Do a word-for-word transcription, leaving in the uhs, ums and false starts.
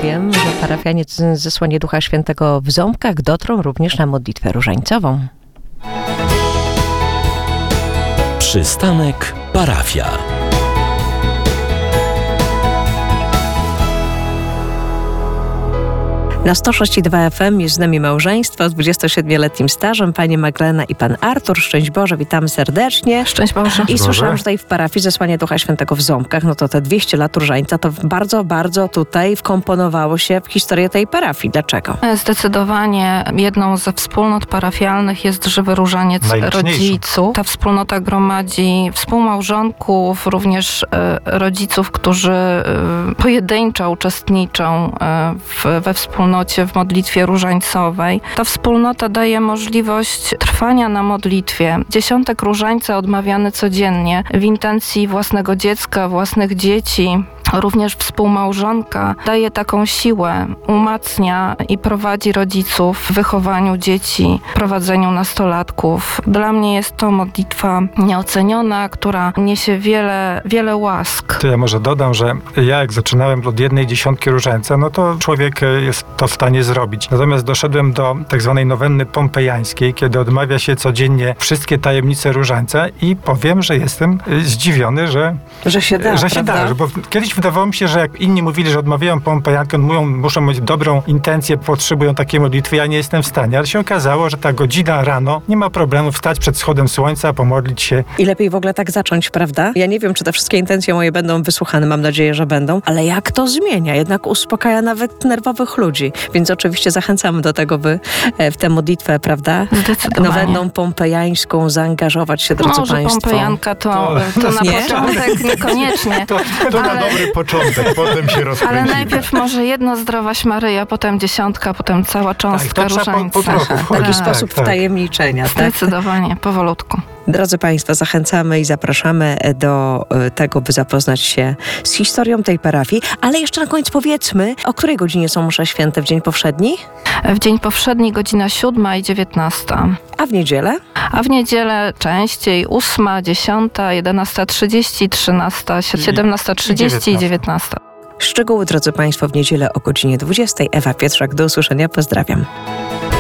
Wiem, że parafianie Zesłanie Ducha Świętego w Ząbkach dotrą również na modlitwę różańcową. Przystanek parafia. Na sto sześć i dwa F M jest z nami małżeństwo z dwudziestosiedmioletnim stażem, pani Magdalena i pan Artur. Szczęść Boże, witamy serdecznie. Szczęść Boże. I słyszałam, że tutaj w parafii Zesłanie Ducha Świętego w Ząbkach, no to te dwieście lat różańca, to bardzo, bardzo tutaj wkomponowało się w historię tej parafii. Dlaczego? Zdecydowanie jedną ze wspólnot parafialnych jest żywy różaniec rodziców. Ta wspólnota gromadzi współmałżonków, również e, rodziców, którzy e, pojedynczo uczestniczą e, w, we wspólnocie w modlitwie różańcowej. Ta wspólnota daje możliwość trwania na modlitwie. Dziesiątek różańca odmawiany codziennie w intencji własnego dziecka, własnych dzieci. Również współmałżonka daje taką siłę, umacnia i prowadzi rodziców w wychowaniu dzieci, prowadzeniu nastolatków. Dla mnie jest to modlitwa nieoceniona, która niesie wiele, wiele łask. To ja może dodam, że ja jak zaczynałem od jednej dziesiątki różańca, no to człowiek jest to w stanie zrobić. Natomiast doszedłem do tak zwanej nowenny pompejańskiej, kiedy odmawia się codziennie wszystkie tajemnice różańca i powiem, że jestem zdziwiony, że, Że się da, że się da. Bo kiedyś wydawało mi się, że jak inni mówili, że odmawiają pompejankę, mówią, muszą mieć dobrą intencję, potrzebują takiej modlitwy, ja nie jestem w stanie. Ale się okazało, że ta godzina rano nie ma problemu wstać przed wschodem słońca, pomodlić się. I lepiej w ogóle tak zacząć, prawda? Ja nie wiem, czy te wszystkie intencje moje będą wysłuchane, mam nadzieję, że będą, ale jak to zmienia? Jednak uspokaja nawet nerwowych ludzi. Więc oczywiście zachęcamy do tego, by w tę modlitwę, prawda? Zdecydowanie. Nowenną pompejańską zaangażować się, drodzy Może państwo. pompejanka to, to, To na nie? początek niekoniecznie. To, to Ale- na dobry początek, potem się rozkręcimy. Ale najpierw może jedno Zdrowaś Maryja, potem dziesiątka, potem cała cząstka Tak, to trzeba po- różańca. po trochu W wchodzić. taki Tak, sposób tak. wtajemniczenia, tak? Zdecydowanie, powolutku. Drodzy Państwo, zachęcamy i zapraszamy do tego, by zapoznać się z historią tej parafii. Ale jeszcze na koniec powiedzmy, o której godzinie są msze święte w dzień powszedni? W dzień powszedni godzina siódma i dziewiętnasta. A w niedzielę? A w niedzielę częściej ósma, dziesiąta, jedenasta trzydzieści, trzynasta, siedemnasta trzydzieści i dziewiętnasta. Szczegóły, drodzy Państwo, w niedzielę o godzinie dwudziestej. Ewa Pietrzak, do usłyszenia, pozdrawiam.